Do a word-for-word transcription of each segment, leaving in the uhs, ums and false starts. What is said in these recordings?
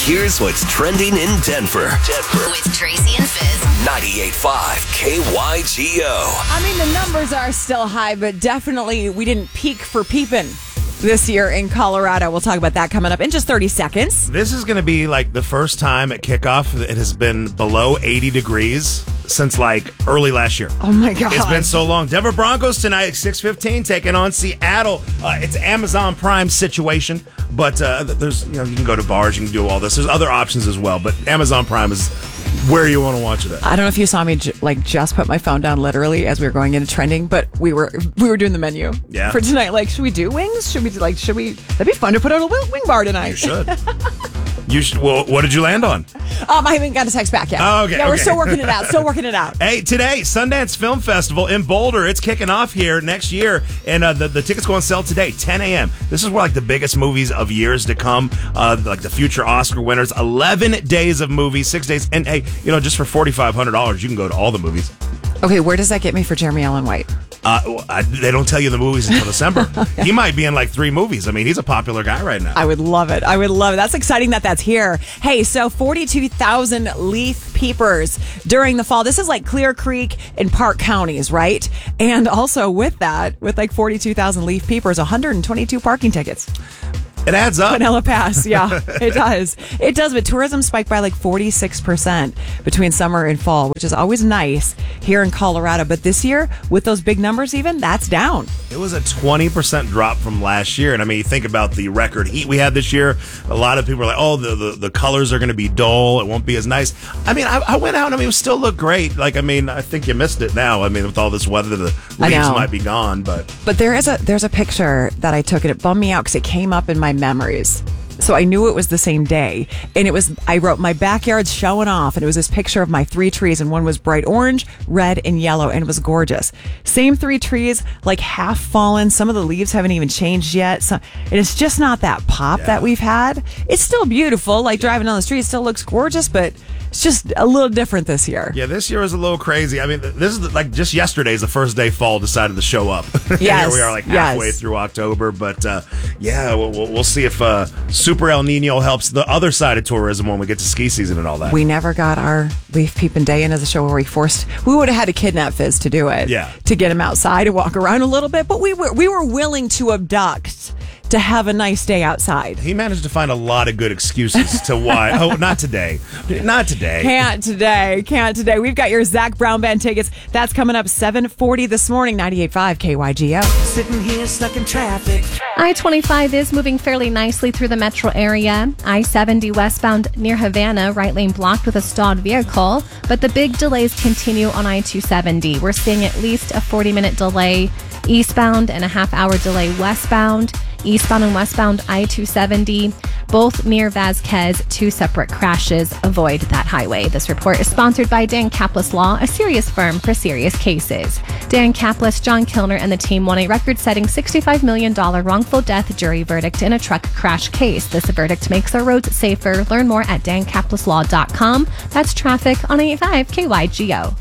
Here's what's trending in Denver. Denver. With Tracy and Fizz. ninety-eight point five K Y G O. I mean, the numbers are still high, but definitely we didn't peak for peeping this year in Colorado. We'll talk about that coming up in just thirty seconds. This is going to be like the first time at kickoff it has been below eighty degrees since like early last year. Oh my God. It's been so long. Denver Broncos tonight at six fifteen taking on Seattle. Uh, it's Amazon Prime situation, but uh, there's you know you can go to bars, you can do all this. There's other options as well, but Amazon Prime is where you want to watch it at. I don't know if you saw me j- like just put my phone down literally as we were going into trending, but we were we were doing the menu yeah. for tonight. Like, should we do wings? Should we do, like should we? That'd be fun to put out a wing wing bar tonight. You should. You should. Well, what did you land on? Um, I haven't got a text back yet. Oh, okay. Yeah, we're okay. still working it out. Still working it out. Hey, today, Sundance Film Festival in Boulder. It's kicking off here next year, and uh, the, the tickets go on sale today, ten a.m. This is where like the biggest movies of years to come, uh, like the future Oscar winners. eleven days of movies, six days, and hey, you know, just for forty-five hundred dollars, you can go to all the movies. Okay, where does that get me for Jeremy Allen White? Uh, I, they don't tell you the movies until December. Yeah. He might be in like three movies. I mean, he's a popular guy right now. I would love it. I would love it. That's exciting that that's here. Hey, so forty-two thousand leaf peepers during the fall. This is like Clear Creek and Park counties, right? And also with that, with like forty-two thousand leaf peepers, one hundred twenty-two parking tickets. It adds up. Vanilla Pass, yeah, it does. It does, but tourism spiked by like forty-six percent between summer and fall, which is always nice here in Colorado. But this year, with those big numbers even, that's down. It was a twenty percent drop from last year. And I mean, you think about the record heat we had this year. A lot of people are like, oh, the, the, the colors are going to be dull. It won't be as nice. I mean, I, I went out and I mean, it still looked great. Like, I mean, I think you missed it now. I mean, with all this weather, the leaves might be gone. But but there is a there's a picture that I took and it bummed me out because it came up in my memories. So I knew it was the same day. And it was, I wrote, my backyard's showing off. And it was this picture of my three trees. And one was bright orange, red, and yellow. And it was gorgeous. Same three trees, like half fallen. Some of the leaves haven't even changed yet. So, and it's just not that pop yeah. that we've had. It's still beautiful. Like driving down the street, it still looks gorgeous. But it's just a little different this year. Yeah, this year was a little crazy. I mean, this is like just yesterday's the first day fall decided to show up. Yes. Here we are like halfway yes. through October. But uh, yeah, we'll, we'll see if uh, Super El Nino helps the other side of tourism when we get to ski season and all that. We never got our leaf peeping day in as a show where we forced, we would have had to kidnap Fizz to do it. Yeah. To get him outside and walk around a little bit. But we were, we were willing to abduct to have a nice day outside. He managed to find a lot of good excuses to why. Oh, not today. Not today. Can't today. Can't today. We've got your Zach Brown Band tickets. That's coming up seven forty this morning, ninety-eight point five K Y G O. Sitting here stuck in traffic. I twenty-five is moving fairly nicely through the metro area. I seventy westbound near Havana, right lane blocked with a stalled vehicle. But the big delays continue on I two seventy. We're seeing at least a forty-minute delay eastbound and a half-hour delay westbound. Eastbound and westbound I two seventy, both near Vasquez, two separate crashes. Avoid that highway. This report is sponsored by Dan Kaplis Law, a serious firm for serious cases. Dan Kaplis, John Kilner, and the team won a record-setting sixty-five million dollars wrongful death jury verdict in a truck crash case. This verdict makes our roads safer. Learn more at dan kaplis law dot com. That's traffic on eighty-five K Y G O.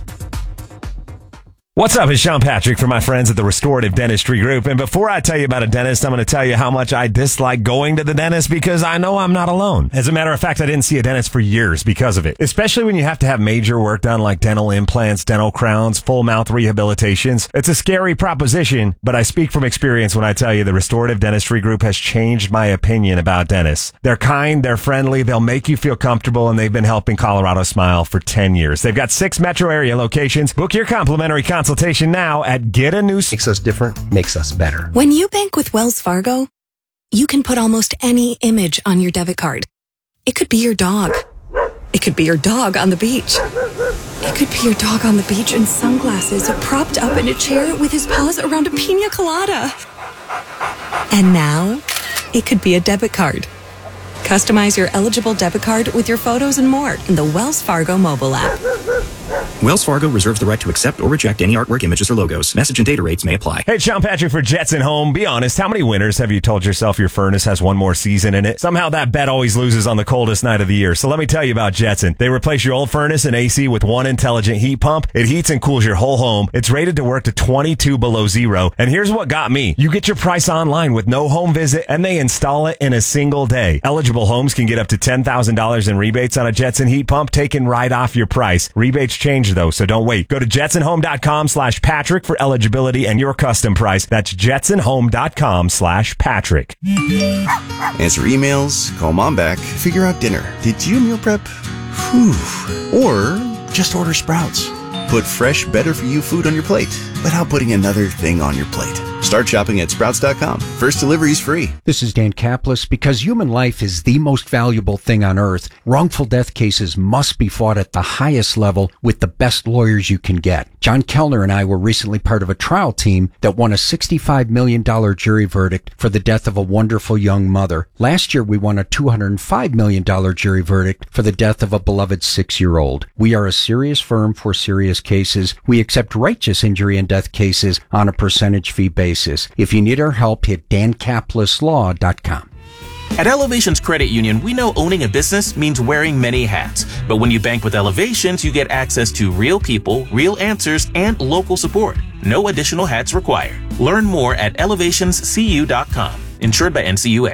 What's up? It's Sean Patrick from my friends at the Restorative Dentistry Group. And before I tell you about a dentist, I'm going to tell you how much I dislike going to the dentist because I know I'm not alone. As a matter of fact, I didn't see a dentist for years because of it, especially when you have to have major work done like dental implants, dental crowns, full mouth rehabilitations. It's a scary proposition, but I speak from experience when I tell you the Restorative Dentistry Group has changed my opinion about dentists. They're kind, they're friendly, they'll make you feel comfortable, and they've been helping Colorado smile for ten years. They've got six metro area locations. Book your complimentary consultation Consultation now at Get a New. Makes us different, makes us better. When you bank with Wells Fargo, you can put almost any image on your debit card. It could be your dog. It could be your dog on the beach. It could be your dog on the beach in sunglasses, propped up in a chair with his paws around a pina colada. And now, it could be a debit card. Customize your eligible debit card with your photos and more in the Wells Fargo mobile app. Wells Fargo reserves the right to accept or reject any artwork, images, or logos. Message and data rates may apply. Hey, Sean Patrick for Jetson Home. Be honest, how many winters have you told yourself your furnace has one more season in it? Somehow that bet always loses on the coldest night of the year. So let me tell you about Jetson. They replace your old furnace and A C with one intelligent heat pump. It heats and cools your whole home. It's rated to work to twenty-two below zero. And here's what got me. You get your price online with no home visit, and they install it in a single day. Eligible homes can get up to ten thousand dollars in rebates on a Jetson heat pump taken right off your price. Rebates change though, so don't wait. Go to jetsonhome.com slash Patrick for eligibility and your custom price. That's jetsonhome.com slash Patrick. Answer emails, call mom back, figure out dinner. Did you meal prep? Whew. Or just order Sprouts. Put fresh, better-for-you food on your plate without putting another thing on your plate. Start shopping at sprouts dot com. First delivery is free. This is Dan Kaplis. Because human life is the most valuable thing on earth, wrongful death cases must be fought at the highest level with the best lawyers you can get. John Kellner and I were recently part of a trial team that won a sixty-five million dollars jury verdict for the death of a wonderful young mother. Last year, we won a two hundred five million dollars jury verdict for the death of a beloved six-year-old. We are a serious firm for serious cases. We accept righteous injury and death cases on a percentage fee basis. If you need our help, hit dan kaplis law dot com. At Elevations Credit Union, we know owning a business means wearing many hats. But when you bank with Elevations, you get access to real people, real answers, and local support. No additional hats required. Learn more at elevations c u dot com. Insured by N C U A.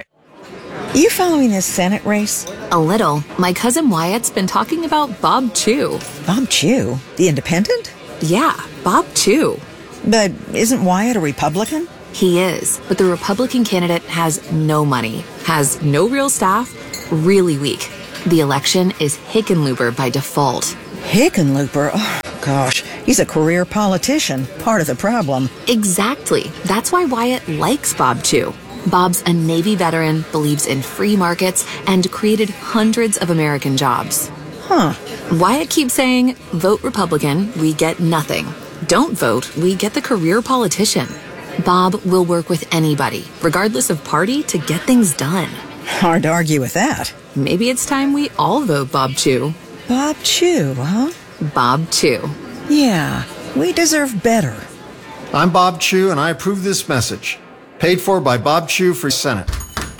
You following this Senate race? A little. My cousin Wyatt's been talking about Bob Chew. Bob Chew? The independent? Yeah, Bob Chew. But isn't Wyatt a Republican? He is, but the Republican candidate has no money, has no real staff, really weak. The election is Hickenlooper by default. Hickenlooper? Oh, gosh, he's a career politician, part of the problem. Exactly. That's why Wyatt likes Bob Chew. Bob's a Navy veteran, believes in free markets, and created hundreds of American jobs. Huh. Wyatt keeps saying, vote Republican, we get nothing. Don't vote, we get the career politician. Bob will work with anybody, regardless of party, to get things done. Hard to argue with that. Maybe it's time we all vote Bob Chew. Bob Chew, huh? Bob Chew. Yeah, we deserve better. I'm Bob Chew, and I approve this message. Paid for by Bob Chew for Senate.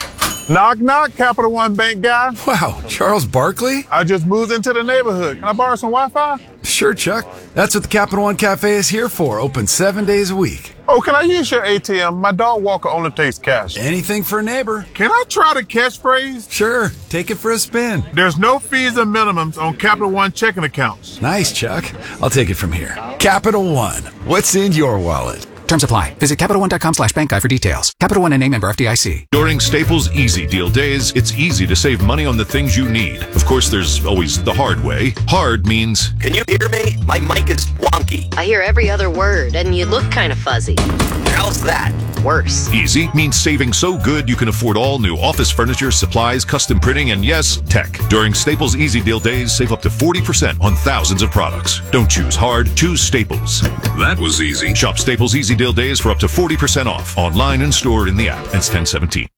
Knock, knock, Capital One Bank guy. Wow, Charles Barkley? I just moved into the neighborhood. Can I borrow some Wi-Fi? Sure, Chuck. That's what the Capital One Cafe is here for, open seven days a week. Oh, can I use your A T M? My dog walker only takes cash. Anything for a neighbor. Can I try the catchphrase? Sure, take it for a spin. There's no fees and minimums on Capital One checking accounts. Nice, Chuck. I'll take it from here. Capital One, what's in your wallet? Terms apply. Visit Capital One dot com slash bank guide for details. Capital One and name member F D I C. During Staples Easy Deal Days, it's easy to save money on the things you need. Of course, there's always the hard way. Hard means... Can you hear me? My mic is wonky. I hear every other word, and you look kind of fuzzy. How's that? Worse. Easy means saving so good you can afford all new office furniture, supplies, custom printing, and yes, tech. During Staples Easy Deal Days, save up to forty percent on thousands of products. Don't choose hard, choose Staples. That was easy. Shop Staples Easy Deal Days for up to forty percent off, online and stored in the app. It's ten seventeen.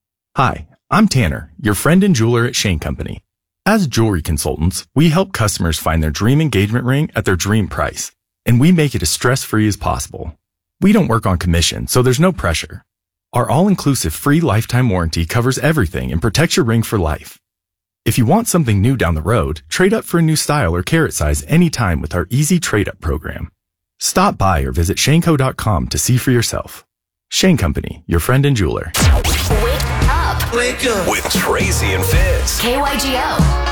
Hi, I'm Tanner, your friend and jeweler at Shane Company. As jewelry consultants, we help customers find their dream engagement ring at their dream price, and we make it as stress-free as possible. We don't work on commission, so there's no pressure. Our all-inclusive free lifetime warranty covers everything and protects your ring for life. If you want something new down the road, trade up for a new style or carat size anytime with our easy trade-up program. Stop by or visit shane co dot com to see for yourself. Shane Company, your friend and jeweler. Wake up. Wake up. With Tracy and Fitz. K Y G O.